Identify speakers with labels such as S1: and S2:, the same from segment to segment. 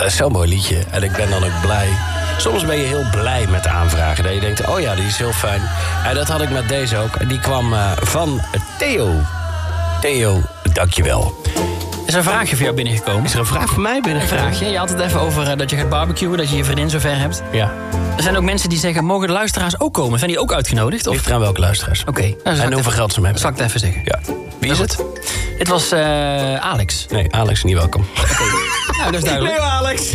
S1: Dat is zo'n mooi liedje. En ik ben dan ook blij. Soms ben je heel blij met de aanvragen. Dat je denkt, oh ja, die is heel fijn. En dat had ik met deze ook. Die kwam van Theo. Theo, dankjewel.
S2: Is er een vraagje voor jou binnengekomen?
S1: Is er een vraag voor mij binnengekomen?
S2: Een vraagje. Je had het even over dat je gaat barbecuen, dat je je vriendin zover hebt.
S1: Ja.
S2: Er zijn ook mensen die zeggen, mogen de luisteraars ook komen? Zijn die ook uitgenodigd? Of?
S1: Ligt eraan welke luisteraars.
S2: Oké. Nou,
S1: en hoeveel geld ze me hebben.
S2: Zal ik het even zeggen?
S1: Ja. Wie is het?
S2: Het was Alex.
S1: Nee, Alex is niet welkom.
S2: Nou, dat is duidelijk.
S1: Nee, Alex.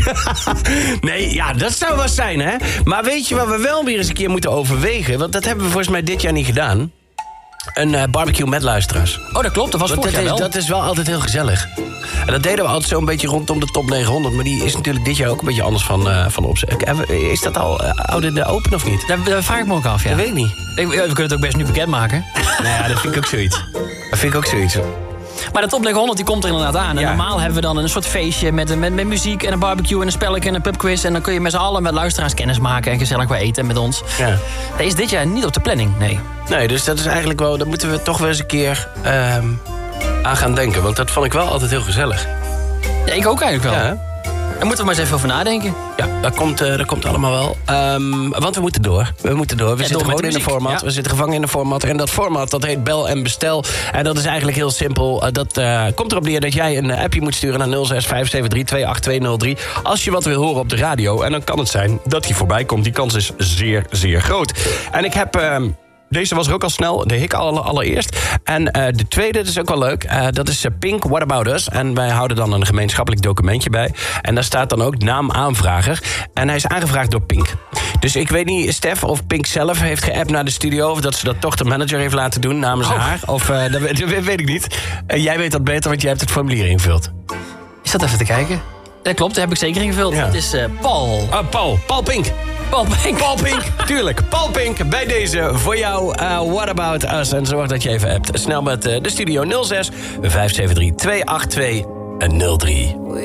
S1: Nee, ja, dat zou wel zijn, hè. Maar weet je wat we wel weer eens een keer moeten overwegen? Want dat hebben we volgens mij dit jaar niet gedaan. Een barbecue met luisteraars.
S2: Oh, dat klopt. Dat was vorig jaar wel.
S1: Dat is wel altijd heel gezellig. En dat deden we altijd zo'n beetje rondom de top 900. Maar die is natuurlijk dit jaar ook een beetje anders van opzet. Is dat al oude de open of niet?
S2: Daar vraag ik me ook af, ja.
S1: Dat weet ik niet.
S2: We kunnen het ook best nu bekendmaken.
S1: Nou ja, dat vind ik ook zoiets.
S2: Maar de top 900 die komt er inderdaad aan. En
S1: Ja.
S2: normaal hebben we dan een soort feestje met muziek en een barbecue en een spelletje en een pubquiz. En dan kun je met z'n allen met luisteraars kennis maken en gezellig wat eten met ons.
S1: Ja.
S2: Dat is dit jaar niet op de planning, nee.
S1: Nee, dus dat is eigenlijk wel... Daar moeten we toch wel eens een keer aan gaan denken. Want dat vond ik wel altijd heel gezellig.
S2: Ja, ik ook eigenlijk wel.
S1: Ja, hè?
S2: Daar moeten we maar eens even over nadenken.
S1: Ja, dat komt allemaal wel. Want we moeten door. We zitten gewoon in een format.
S2: Ja.
S1: We zitten gevangen in een format. En dat format, dat heet Bel en Bestel. En dat is eigenlijk heel simpel. Dat komt erop neer dat jij een appje moet sturen naar 06-573-28203. Als je wat wil horen op de radio. En dan kan het zijn dat die voorbij komt. Die kans is zeer, zeer groot. En ik heb... Deze was er ook al snel, de hik allereerst. En de tweede, dat is ook wel leuk. Dat is Pink, What About Us? En wij houden dan een gemeenschappelijk documentje bij. En daar staat dan ook naam aanvrager. En hij is aangevraagd door Pink. Dus ik weet niet, Stef, of Pink zelf heeft geappt naar de studio... of dat ze dat toch de manager heeft laten doen namens haar. Of dat weet ik niet. Jij weet dat beter, want jij hebt het formulier ingevuld.
S2: Is dat even te kijken? Dat klopt, dat heb ik zeker ingevuld.
S1: Ja.
S2: Het is Paul.
S1: Paul Pink.
S2: Paul Pink.
S1: Paul Pink, tuurlijk. Paul Pink, bij deze voor jou. What About Us? En zorg dat je even hebt. Snel met de studio 06-573-282-03.